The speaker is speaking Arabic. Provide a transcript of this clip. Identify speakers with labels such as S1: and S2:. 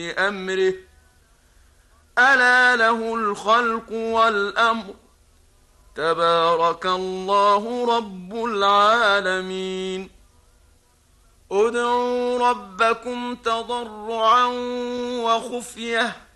S1: أمره ألا له الخلق والأمر تبارك الله رب العالمين ادعوا ربكم تضرعا وخفية